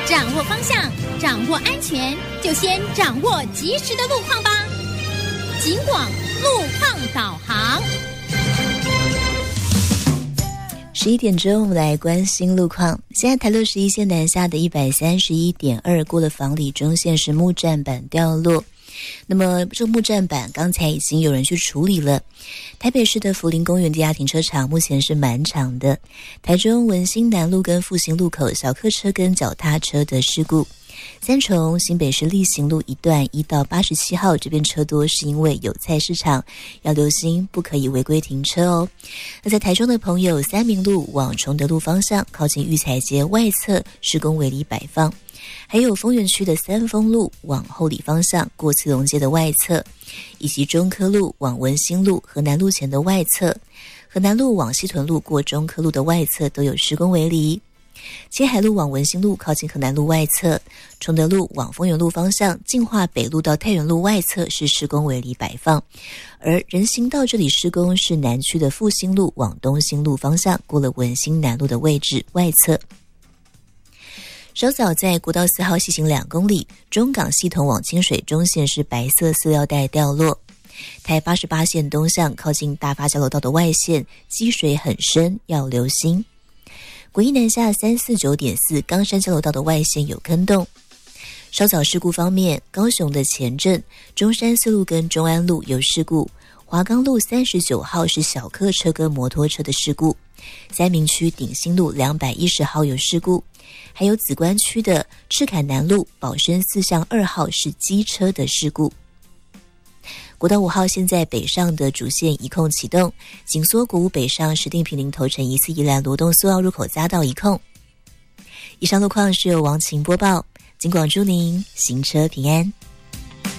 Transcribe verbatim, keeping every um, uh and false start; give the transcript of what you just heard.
掌握方向，掌握安全，就先掌握及时的路况吧。警广路况导航。 十一点钟，我们来关心路况。现在台六十一线南下的一百三十一点二过了房里中线是木栈板掉落，那么这木栈板刚才已经有人去处理了。台北市的福林公园地下停车场目前是满场的。台中文心南路跟复兴路口小客车跟脚踏车的事故。三重新北市立行路一段一到八十七号这边车多，是因为有菜市场，要留心不可以违规停车哦。那在台中的朋友，三民路往崇德路方向靠近育才街外侧施工围篱摆放，还有丰原区的三丰路往后里方向过慈龙街的外侧，以及中科路往文心路河南路前的外侧，河南路往西屯路过中科路的外侧都有施工围篱。青海路往文心路靠近河南路外侧，崇德路往丰原路方向进化北路到太原路外侧是施工围篱摆放，而人行道这里施工是南区的复兴路往东兴路方向过了文心南路的位置外侧。稍早在国道四号西行两公里，中港系统往清水中线是白色塑料袋掉落。台八十八线东向靠近大发交流道的外线积水很深，要留心。国一南下三四九点四冈山交流道的外线有坑洞。稍早事故方面，高雄的前镇中山四路跟中安路有事故，华冈路三十九号是小客车跟摩托车的事故，三民区鼎新路两百一十号有事故，还有梓官区的赤坎南路保生四巷二号是机车的事故。国道五号现在北上的主线一控启动，紧缩国五北上石碇坪林头城宜次宜兰罗东苏澳入口匝道一控。以上路况是由王晴播报，警广祝您行车平安。